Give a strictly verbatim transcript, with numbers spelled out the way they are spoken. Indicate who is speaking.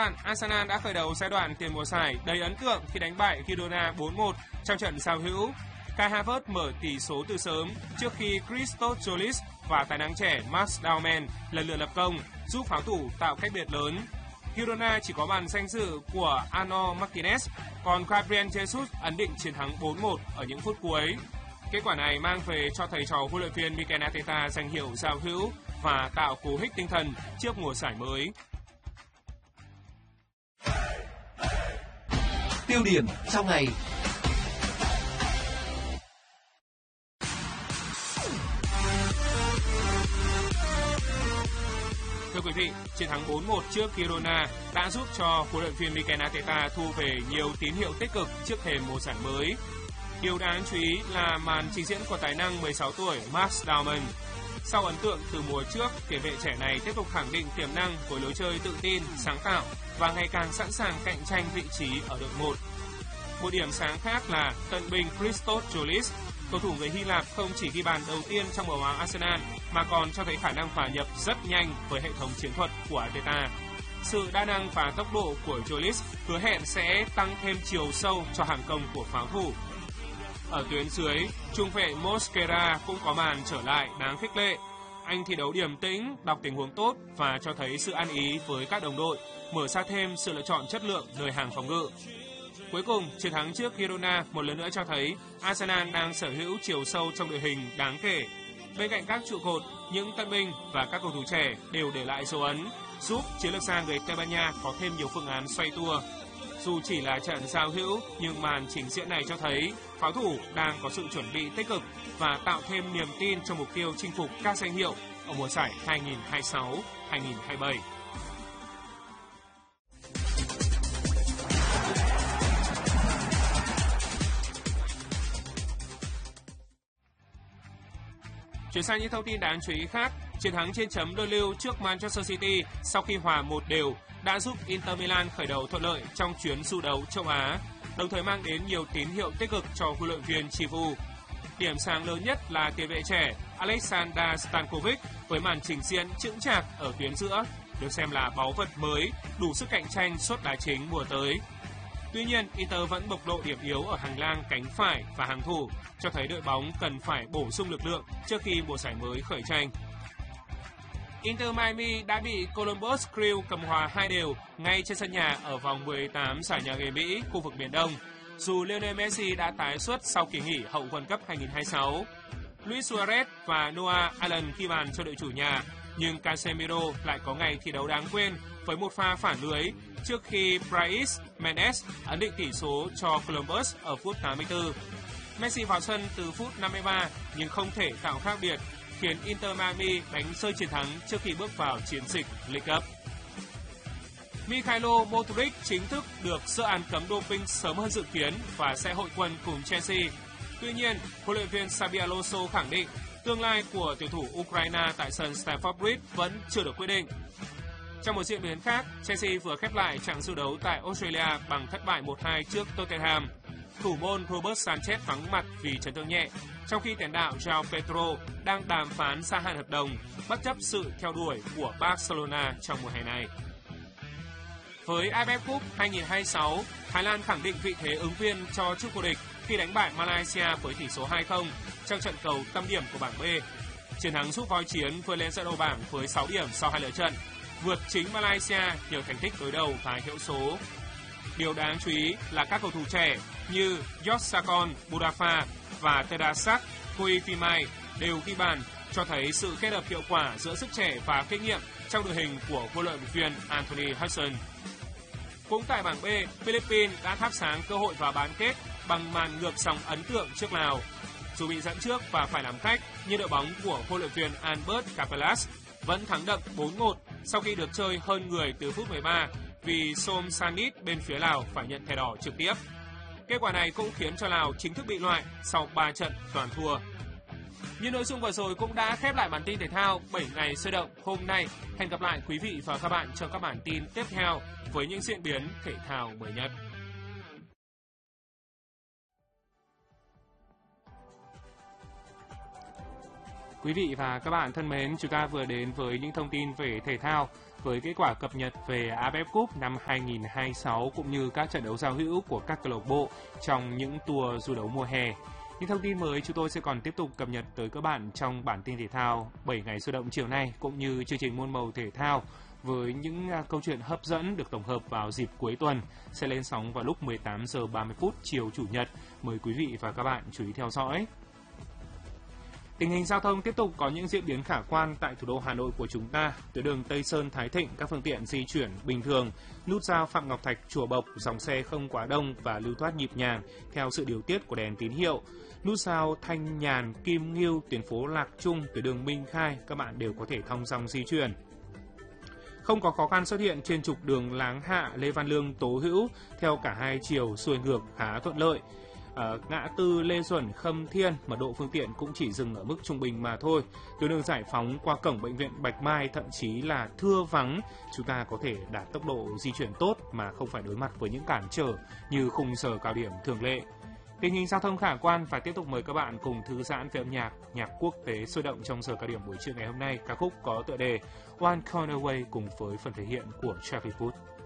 Speaker 1: đoạn, Arsenal đã khởi đầu giai đoạn tiền mùa giải đầy ấn tượng khi đánh bại Girona bốn một trong trận giao hữu. Kai Havertz mở tỷ số từ sớm trước khi Christos Jolis và tài năng trẻ Max Dauman lần lượt lập công, giúp pháo thủ tạo cách biệt lớn. Girona chỉ có bàn danh dự của Ano Martinez, còn Gabriel Jesus ấn định chiến thắng bốn một ở những phút cuối. Kết quả này mang về cho thầy trò huấn luyện viên Mikel Arteta danh hiệu giao hữu và tạo cú hích tinh thần trước mùa giải mới.
Speaker 2: Tiêu điểm trong ngày.
Speaker 1: Thưa quý vị, chiến thắng bốn một trước Girona đã giúp cho huấn luyện viên Mikel Arteta thu về nhiều tín hiệu tích cực trước thềm mùa giải mới. Điều đáng chú ý là màn trình diễn của tài năng mười sáu tuổi Max Dauman. Sau ấn tượng từ mùa trước, tiền vệ trẻ này tiếp tục khẳng định tiềm năng với lối chơi tự tin, sáng tạo và ngày càng sẵn sàng cạnh tranh vị trí ở đội một. Một điểm sáng khác là tân binh Christos Jolis. Cầu thủ người Hy Lạp không chỉ ghi bàn đầu tiên trong màu áo Arsenal mà còn cho thấy khả năng hòa nhập rất nhanh với hệ thống chiến thuật của Arteta. Sự đa năng và tốc độ của Jolis hứa hẹn sẽ tăng thêm chiều sâu cho hàng công của pháo thủ. Ở tuyến dưới, trung vệ Mosquera cũng có màn trở lại đáng khích lệ. Anh thi đấu điềm tĩnh, đọc tình huống tốt và cho thấy sự ăn ý với các đồng đội, mở ra thêm sự lựa chọn chất lượng nơi hàng phòng ngự. Cuối cùng, chiến thắng trước Girona một lần nữa cho thấy Arsenal đang sở hữu chiều sâu trong đội hình đáng kể. Bên cạnh các trụ cột, những tân binh và các cầu thủ trẻ đều để lại dấu ấn, giúp chiến lược gia người Tây Ban Nha có thêm nhiều phương án xoay tua. Dù chỉ là trận giao hữu, nhưng màn trình diễn này cho thấy pháo thủ đang có sự chuẩn bị tích cực và tạo thêm niềm tin cho mục tiêu chinh phục các danh hiệu ở mùa giải hai nghìn không trăm hai mươi sáu hai nghìn không trăm hai mươi bảy. Chuyển sang những thông tin đáng chú ý khác, chiến thắng trên chấm đôi lưu trước Manchester City sau khi hòa một đều đã giúp Inter Milan khởi đầu thuận lợi trong chuyến du đấu châu Á, đồng thời mang đến nhiều tín hiệu tích cực cho huấn luyện viên Chivu. Điểm sáng lớn nhất là tiền vệ trẻ Aleksandar Stankovic với màn trình diễn chững chạc ở tuyến giữa, được xem là báu vật mới, đủ sức cạnh tranh suốt đá chính mùa tới. Tuy nhiên, Inter vẫn bộc lộ điểm yếu ở hàng lang cánh phải và hàng thủ, cho thấy đội bóng cần phải bổ sung lực lượng trước khi mùa giải mới khởi tranh. Inter Miami đã bị Columbus Crew cầm hòa hai đều ngay trên sân nhà ở vòng mười tám giải nhà nghề Mỹ khu vực Biển Đông. Dù Lionel Messi đã tái xuất sau kỳ nghỉ hậu World Cup hai nghìn không trăm hai mươi sáu, Luis Suarez và Noah Allen ghi bàn cho đội chủ nhà, nhưng Casemiro lại có ngày thi đấu đáng quên với một pha phản lưới trước khi Brais Mendes ấn định tỷ số cho Columbus ở phút tám mươi tư. Messi vào sân từ phút năm mươi ba nhưng không thể tạo khác biệt, khiến Inter Miami đánh rơi chiến thắng trước khi bước vào chiến dịch League Cup. Mikhailo Modric chính thức được sơ án cấm doping sớm hơn dự kiến và sẽ hội quân cùng Chelsea. Tuy nhiên, huấn luyện viên Xabi Alonso khẳng định tương lai của tuyển thủ Ukraine tại sân Stamford Bridge vẫn chưa được quyết định. Trong một diễn biến khác, Chelsea vừa khép lại trận du đấu tại Australia bằng thất bại một hai trước Tottenham. Thủ môn Robert Sanchez vắng mặt vì chấn thương nhẹ, trong khi tiền đạo João Pedro đang đàm phán gia hạn hợp đồng bất chấp sự theo đuổi của Barcelona trong mùa hè này. Với a ép ép Cup hai nghìn không trăm hai mươi sáu, Thái Lan khẳng định vị thế ứng viên cho chức vô địch khi đánh bại Malaysia với tỷ số hai không trong trận cầu tâm điểm của bảng B. Chiến thắng giúp voi chiến vươn lên dẫn đầu bảng với sáu điểm sau hai lượt trận, vượt chính Malaysia nhờ thành tích đối đầu và hiệu số. Điều đáng chú ý là các cầu thủ trẻ như Yossakon Budafa và Terasak Koifimai đều ghi bàn, cho thấy sự kết hợp hiệu quả giữa sức trẻ và kinh nghiệm trong đội hình của huấn luyện viên Anthony Hudson. Cũng tại bảng B, Philippines đã thắp sáng cơ hội vào bán kết bằng màn ngược dòng ấn tượng trước Lào. Dù bị dẫn trước và phải làm khách, nhưng đội bóng của huấn luyện viên Albert Capelas vẫn thắng đậm bốn một sau khi được chơi hơn người từ phút mười ba vì Som Sanit bên phía Lào phải nhận thẻ đỏ trực tiếp. Kết quả này cũng khiến cho Lào chính thức bị loại sau ba trận toàn thua. Như nội dung vừa rồi cũng đã khép lại bản tin thể thao bảy ngày sôi động hôm nay. Hẹn gặp lại quý vị và các bạn trong các bản tin tiếp theo với những diễn biến thể thao mới nhất. Quý vị và các bạn thân mến, chúng ta vừa đến với những thông tin về thể thao. với kết quả cập nhật về a ép ép Cup năm hai nghìn không trăm hai mươi sáu cũng như các trận đấu giao hữu của các câu lạc bộ trong những tour du đấu mùa hè. Những thông tin mới chúng tôi sẽ còn tiếp tục cập nhật tới các bạn trong bản tin thể thao bảy ngày sôi động chiều nay, cũng như chương trình muôn màu thể thao với những uh, câu chuyện hấp dẫn được tổng hợp vào dịp cuối tuần sẽ lên sóng vào lúc mười tám giờ ba mươi phút chiều Chủ nhật. Mời quý vị và các bạn chú ý theo dõi. Tình hình giao thông tiếp tục có những diễn biến khả quan tại thủ đô Hà Nội của chúng ta. Tuyến đường Tây Sơn Thái Thịnh các phương tiện di chuyển bình thường, nút giao Phạm Ngọc Thạch Chùa Bộc dòng xe không quá đông và lưu thoát nhịp nhàng theo sự điều tiết của đèn tín hiệu. Nút giao Thanh Nhàn, Kim Ngưu, tuyến phố Lạc Trung, tuyến đường Minh Khai các bạn đều có thể thong dong di chuyển. Không có khó khăn xuất hiện trên trục đường Láng Hạ, Lê Văn Lương, Tố Hữu theo cả hai chiều xuôi ngược khá thuận lợi. Ở ngã tư Lê Duẩn, Khâm Thiên, mật độ phương tiện cũng chỉ dừng ở mức trung bình mà thôi. Tuyến đường Giải Phóng qua cổng bệnh viện Bạch Mai thậm chí là thưa vắng, chúng ta có thể đạt tốc độ di chuyển tốt mà không phải đối mặt với những cản trở như khung giờ cao điểm thường lệ. Tình hình giao thông khả quan và tiếp tục mời các bạn cùng thư giãn về âm nhạc, nhạc quốc tế sôi động trong giờ cao điểm buổi trưa ngày hôm nay. Ca khúc có tựa đề One Corner Away cùng với phần thể hiện của Travis Wood.